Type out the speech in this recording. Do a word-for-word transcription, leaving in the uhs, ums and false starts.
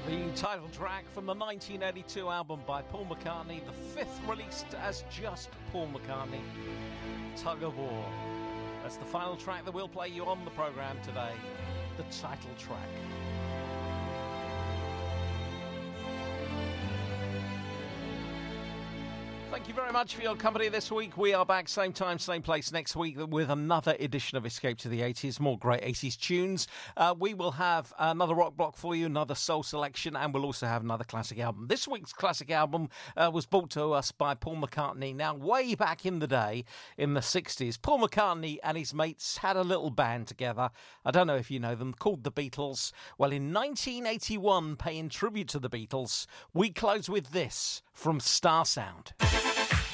The title track from the nineteen eighty-two album by Paul McCartney, the fifth released as just Paul McCartney, Tug of War. That's the final track that we'll play you on the programme today, the title track. Thank you very much for your company this week. We are back same time, same place next week with another edition of Escape to the eighties. More great eighties tunes. Uh, we will have another rock block for you, another soul selection, and we'll also have another classic album. This week's classic album uh, was brought to us by Paul McCartney. Now, way back in the day, in the sixties, Paul McCartney and his mates had a little band together. I don't know if you know them, called the Beatles. Well, in nineteen eighty-one, paying tribute to the Beatles, we close with this from Star Sound.